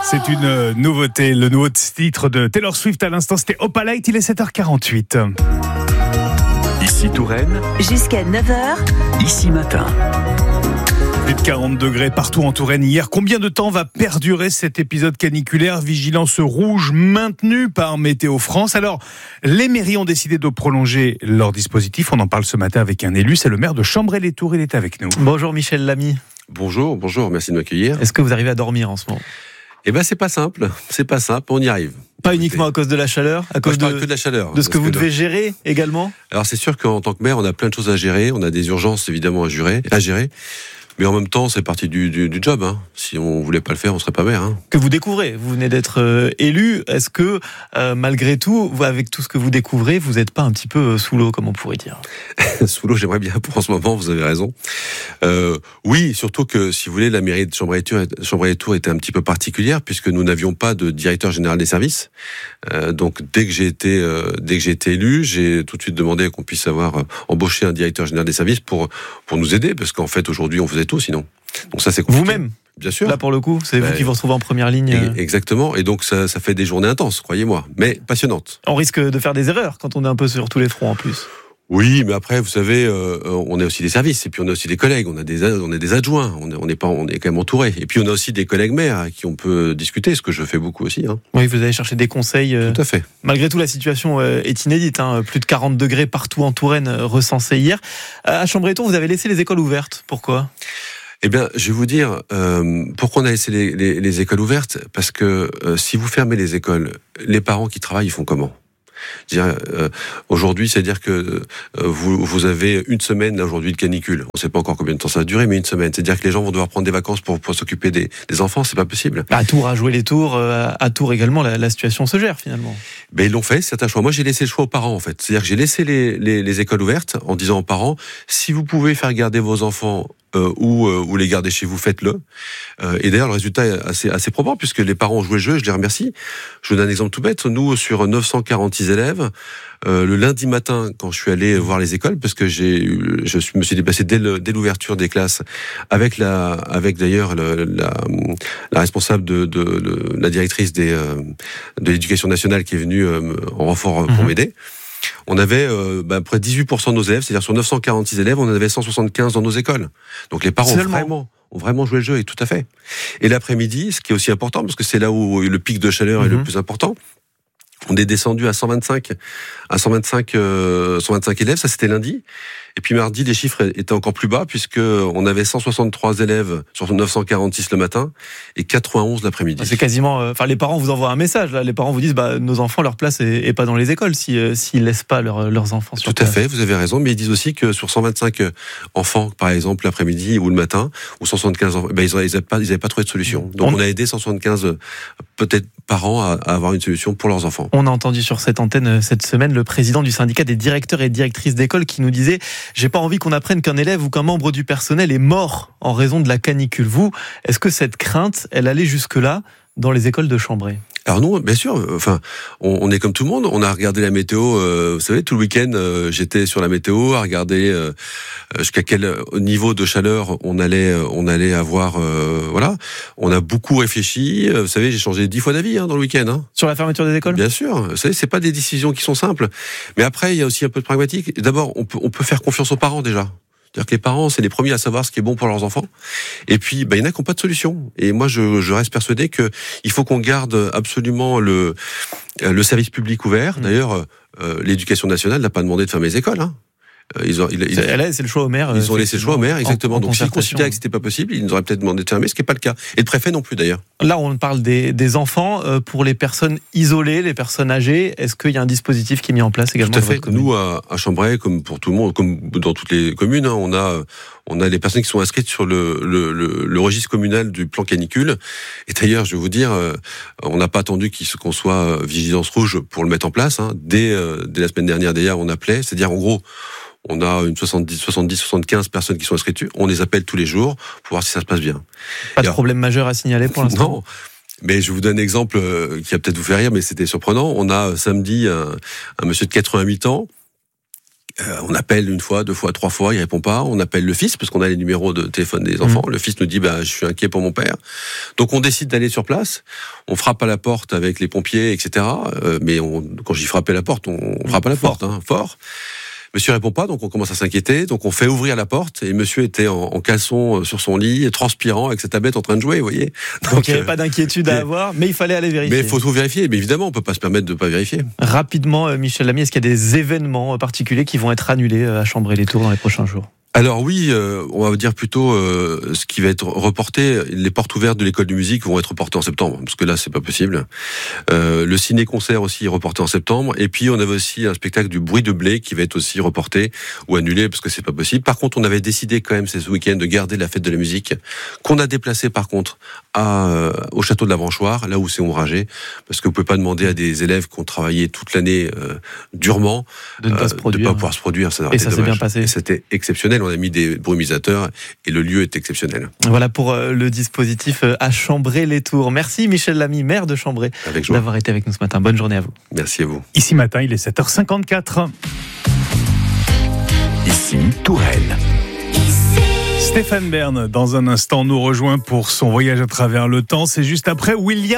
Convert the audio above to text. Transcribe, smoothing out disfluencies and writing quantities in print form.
C'est une nouveauté, le nouveau titre de Taylor Swift à l'instant, c'était Opalite, il est 7h48. Ici Touraine, jusqu'à 9h, ici matin. Plus de 40 degrés partout en Touraine hier. Combien de temps va perdurer cet épisode caniculaire? Vigilance rouge maintenue par Météo France. Alors, les mairies ont décidé de prolonger leur dispositif. On en parle ce matin avec un élu, c'est le maire de Chambray-les-Tours, il est avec nous. Bonjour Michel Lamy. Bonjour, merci de m'accueillir. Est-ce que vous arrivez à dormir en ce moment? Eh ben c'est pas simple, on y arrive. Pas uniquement à cause de la chaleur, à cause je parle que de la chaleur. De ce que vous devez gérer également? Alors c'est sûr qu'en tant que maire, on a plein de choses à gérer, on a des urgences évidemment à gérer. Mais en même temps, c'est partie du job. Hein. Si on voulait pas le faire, on serait pas maire. Hein. Que vous découvrez, vous venez d'être élu. Est-ce que malgré tout, avec tout ce que vous découvrez, vous n'êtes pas un petit peu sous l'eau, comme on pourrait dire? Sous l'eau, j'aimerais bien pour en ce moment. Vous avez raison. Oui, surtout que si vous voulez, la mairie de Chambray-les-Tours était un petit peu particulière puisque nous n'avions pas de directeur général des services. Donc dès que j'ai été élu, j'ai tout de suite demandé qu'on puisse avoir embauché un directeur général des services pour nous aider parce qu'en fait aujourd'hui on faisait tout sinon. Donc ça c'est compliqué. Vous-même? Bien sûr. Là pour le coup, c'est vous qui vous retrouvez en première ligne. Exactement. Et donc ça fait des journées intenses, croyez-moi, mais passionnantes. On risque de faire des erreurs quand on est un peu sur tous les fronts en plus. Oui, mais après, vous savez, on a aussi des services, et puis on a aussi des collègues, on a des adjoints, on est quand même entouré. Et puis on a aussi des collègues maires à qui on peut discuter, ce que je fais beaucoup aussi. Hein. Oui, vous allez chercher des conseils. Tout à fait. Malgré tout, la situation est inédite. Hein. Plus de 40 degrés partout en Touraine recensés hier. À Chambray-les-Tours, vous avez laissé les écoles ouvertes. Pourquoi ? Eh bien, je vais vous dire pourquoi on a laissé les écoles ouvertes. Parce que si vous fermez les écoles, les parents qui travaillent, ils font comment ? Aujourd'hui, c'est-à-dire que vous avez une semaine là, aujourd'hui de canicule. On ne sait pas encore combien de temps ça va durer, mais une semaine. C'est-à-dire que les gens vont devoir prendre des vacances pour s'occuper des enfants. C'est pas possible. À Tours, à jouer les tours, à Tours également, la situation se gère finalement. Ben ils l'ont fait, c'est un choix. Moi, j'ai laissé le choix aux parents en fait. C'est-à-dire que j'ai laissé les écoles ouvertes en disant aux parents si vous pouvez faire garder vos enfants ou les garder chez vous, faites-le. Et d'ailleurs, le résultat est assez probant puisque les parents ont joué le jeu. Je les remercie. Je vous donne un exemple tout bête. Nous, sur 946 élèves, le lundi matin, quand je suis allé voir les écoles, parce que je me suis déplacé dès l'ouverture des classes, avec d'ailleurs la responsable de la directrice de l'éducation nationale qui est venue en renfort pour m'aider. On avait près de 18% de nos élèves, c'est-à-dire sur 946 élèves, on en avait 175 dans nos écoles. Donc les parents ont vraiment joué le jeu, et tout à fait. Et l'après-midi, ce qui est aussi important, parce que c'est là où le pic de chaleur est le plus important, on est descendu à 125 élèves, ça c'était lundi. Et puis mardi, les chiffres étaient encore plus bas puisque on avait 163 élèves sur 946 le matin et 91 l'après-midi. C'est quasiment. Les parents vous envoient un message. Là, les parents vous disent, nos enfants, leur place est pas dans les écoles s'ils laissent pas leurs enfants sur place. Tout à fait, vous avez raison. Mais ils disent aussi que sur 125 enfants, par exemple, l'après-midi ou le matin, ou 175 enfants, ils avaient pas trouvé de solution. Donc on a aidé 175 peut-être parents à avoir une solution pour leurs enfants. On a entendu sur cette antenne cette semaine le président du syndicat des directeurs et directrices d'école qui nous disait j'ai pas envie qu'on apprenne qu'un élève ou qu'un membre du personnel est mort en raison de la canicule. Vous, est-ce que cette crainte, elle allait jusque-là dans les écoles de Chambray ? Alors non, bien sûr. Enfin, on est comme tout le monde. On a regardé la météo. Vous savez, tout le week-end, j'étais sur la météo à regarder jusqu'à quel niveau de chaleur on allait avoir. Voilà. On a beaucoup réfléchi. Vous savez, j'ai changé 10 fois d'avis dans le week-end. Hein. Sur la fermeture des écoles ? Bien sûr. Vous savez, c'est pas des décisions qui sont simples. Mais après, il y a aussi un peu de pragmatique. D'abord, on peut faire confiance aux parents déjà. C'est-à-dire que les parents, c'est les premiers à savoir ce qui est bon pour leurs enfants. Et puis, il y en a qui n'ont pas de solution. Et moi, je reste persuadé que il faut qu'on garde absolument le service public ouvert. D'ailleurs, l'éducation nationale n'a pas demandé de fermer les écoles. Hein. C'est le choix au maire. Ils ont laissé le choix au maire, exactement. Donc, s'ils concertation. considéraient que c'était pas possible, ils nous auraient peut-être demandé de fermer, ce qui n'est pas le cas. Et le préfet non plus, d'ailleurs. Là, on parle des enfants. Pour les personnes isolées, les personnes âgées, est-ce qu'il y a un dispositif qui est mis en place également? Tout à fait. Nous, à Chambray, comme pour tout le monde, comme dans toutes les communes, on a les personnes qui sont inscrites sur le registre communal du plan canicule. Et d'ailleurs, je vais vous dire, on n'a pas attendu qu'on soit vigilance rouge pour le mettre en place. Hein. Dès la semaine dernière, d'ailleurs, on appelait. C'est-à-dire, en gros, on a une 75 personnes qui sont inscrites. On les appelle tous les jours pour voir si ça se passe bien. Pas de problème majeur à signaler pour l'instant? Non. Mais je vous donne un exemple qui va peut-être vous faire rire, mais c'était surprenant. On a samedi un monsieur de 88 ans On appelle une fois, 2 fois, 3 fois, il répond pas. On appelle le fils parce qu'on a les numéros de téléphone des enfants. Le fils nous dit je suis inquiet pour mon père. Donc on décide d'aller sur place. On frappe à la porte avec les pompiers, etc. Mais quand j'y frappe à la porte, on frappe à la porte, fort. Monsieur répond pas, donc on commence à s'inquiéter. Donc on fait ouvrir la porte et monsieur était en caleçon sur son lit, transpirant avec sa tablette en train de jouer, vous voyez. Donc il n'y avait pas d'inquiétude à avoir, mais il fallait aller vérifier. Mais il faut tout vérifier. Mais évidemment, on peut pas se permettre de pas vérifier. Rapidement, Michel Lamy, est-ce qu'il y a des événements particuliers qui vont être annulés à Chambray-les-Tours dans les prochains jours ? Alors oui, on va dire plutôt ce qui va être reporté. Les portes ouvertes de l'école de musique vont être reportées en septembre, parce que là c'est pas possible. Le ciné-concert aussi est reporté en septembre. Et puis on avait aussi un spectacle du Bruit de blé qui va être aussi reporté ou annulé parce que c'est pas possible. Par contre, on avait décidé quand même ce week-end de garder la fête de la musique, qu'on a déplacé par contre au château de la Branchoire, là où c'est ombragé, parce que vous pouvez pas demander à des élèves qui ont travaillé toute l'année durement de ne pas se produire, de pas pouvoir se produire. Et ça s'est bien passé. Et c'était exceptionnel. On a mis des brumisateurs et le lieu est exceptionnel. Voilà pour le dispositif à Chambray-les-Tours. Merci Michel Lamy, maire de Chambray, d'avoir été avec nous ce matin. Bonne journée à vous. Merci à vous. Ici matin, il est 7h54. Ici Touraine. Stéphane Bern, dans un instant, nous rejoint pour son voyage à travers le temps. C'est juste après William